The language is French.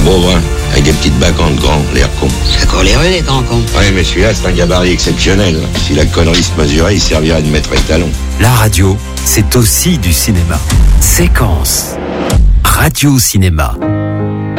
beau, hein, avec des petites bacantes grands, l'air con. Ça court les rues, les grands cons. Ouais, mais celui-là, c'est un gabarit exceptionnel. Si la connerie se mesurait, il servirait de maître étalon. La radio, c'est aussi du cinéma. Séquence. Radio Cinéma.